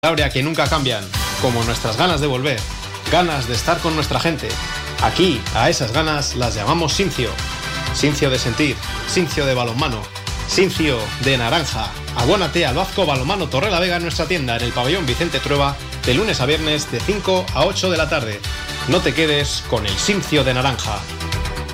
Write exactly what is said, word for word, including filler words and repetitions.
Palabra que nunca cambian, como nuestras ganas de volver, ganas de estar con nuestra gente. Aquí, a esas ganas las llamamos Sincio. Sincio de sentir, Sincio de balonmano, Sincio de naranja. Abónate al Bazco Balonmano Torrelavega en nuestra tienda en el pabellón Vicente Trueba de lunes a viernes de cinco a ocho de la tarde. No te quedes con el Sincio de naranja.